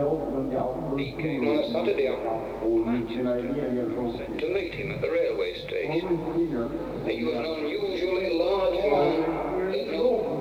He came on a Saturday afternoon to meet him at the railway station. He was an unusually large man.